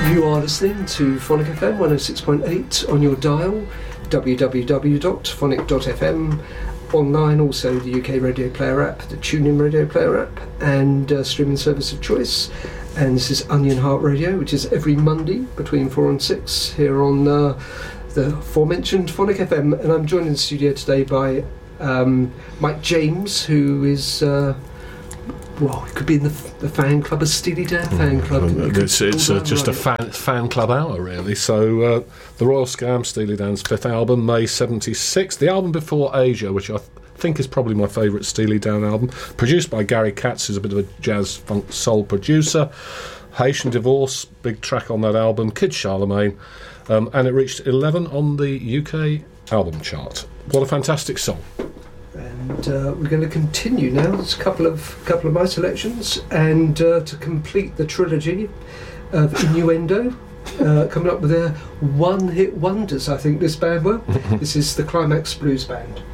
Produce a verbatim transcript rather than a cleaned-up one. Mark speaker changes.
Speaker 1: You are listening to Phonic F M one oh six point eight on your dial, w w w dot phonic dot f m, online also the U K Radio Player app, the TuneIn Radio Player app, and uh, streaming service of choice. And this is Onion Heart Radio, which is every Monday between four and six here on uh, the aforementioned Phonic F M. And I'm joined in the studio today by um, Mike James, who is... Uh, Well, it could be in the, the fan club, a Steely Dan fan club.
Speaker 2: Mm, it's it's uh, just a fan fan club hour, really. So, uh, the Royal Scam, Steely Dan's fifth album, May seventy-six. The album before Asia, which I th- think is probably my favourite Steely Dan album, produced by Gary Katz, who's a bit of a jazz funk soul producer. Haitian Divorce, big track on that album. Kid Charlemagne, um, and it reached eleven on the U K album chart. What a fantastic song!
Speaker 1: And uh, we're going to continue now. There's a couple of couple of my selections, and uh, to complete the trilogy of Innuendo, uh, coming up with their one-hit wonders. I think this band were. This is the Climax Blues Band.